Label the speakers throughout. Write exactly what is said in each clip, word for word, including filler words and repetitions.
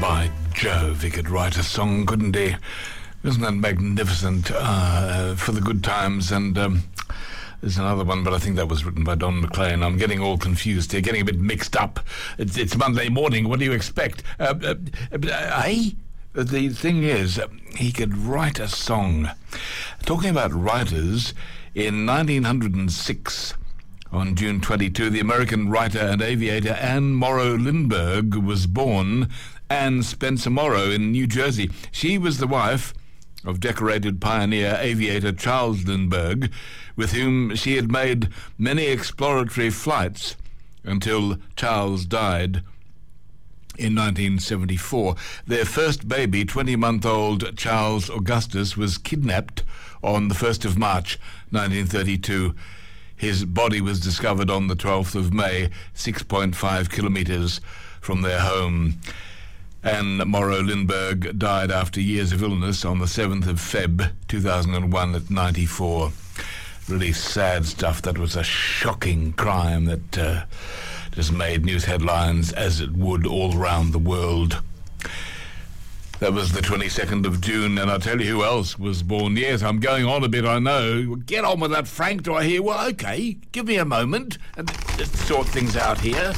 Speaker 1: By Jove, he could write a song, couldn't he? Isn't that magnificent? Uh, for the good times. And um, there's another one, but I think that was written by Don McLean. I'm getting all confused here, getting a bit mixed up. It's, it's Monday morning. What do you expect? Uh, uh, uh, hey? The thing is, uh, he could write a song. Talking about writers, in nineteen oh six, on June twenty-second, the American writer and aviator Anne Morrow Lindbergh was born. Anne Spencer Morrow in New Jersey. She was the wife of decorated pioneer aviator Charles Lindbergh, with whom she had made many exploratory flights until Charles died in nineteen seventy-four. Their first baby, twenty-month-old Charles Augustus, was kidnapped on the first of March, nineteen thirty-two. His body was discovered on the twelfth of May, six point five kilometres from their home. Anne Morrow Lindbergh died after years of illness on the seventh of February two thousand one at ninety-four. Really sad stuff. That was a shocking crime that uh, just made news headlines, as it would all around the world. That was the twenty-second of June, and I'll tell you who else was born. Yes, I'm going on a bit, I know. Get on with that, Frank, do I hear? Well, okay, give me a moment and let's sort things out here.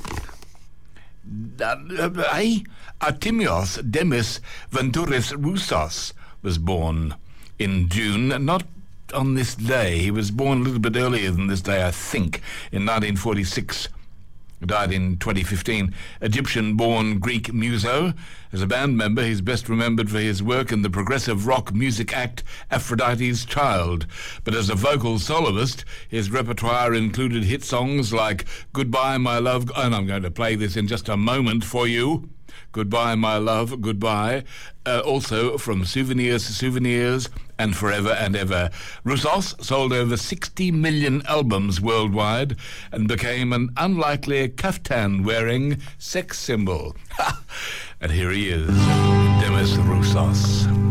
Speaker 1: Uh, uh, hey? Artemios Demis Venturis Roussos was born in June, not on this day. He was born a little bit earlier than this day, I think, in nineteen forty-six. Died in twenty fifteen. Egyptian-born Greek muso. As a band member, he's best remembered for his work in the progressive rock music act Aphrodite's Child. But as a vocal soloist, his repertoire included hit songs like Goodbye, My Love, and I'm going to play this in just a moment for you. Goodbye, My Love, Goodbye. Uh, also from Souvenirs to Souvenirs and Forever and Ever. Roussos sold over sixty million albums worldwide and became an unlikely kaftan-wearing sex symbol. And here he is, Demis Roussos.